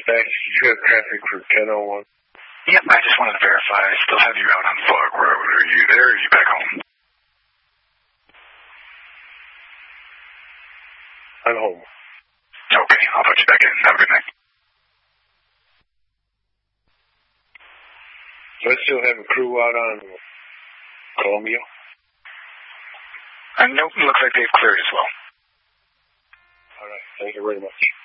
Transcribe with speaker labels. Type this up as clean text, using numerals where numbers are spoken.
Speaker 1: Thanks. You got traffic for 1001?
Speaker 2: Yep, I just wanted to verify. I still have you out on Fog Road. Are you there or are you back home?
Speaker 1: I'm home.
Speaker 2: Okay, I'll put you back in. Have a good night.
Speaker 1: So I still have a crew out on Columbia?
Speaker 2: Nope, looks like they've cleared as well.
Speaker 1: All right, thank you very much.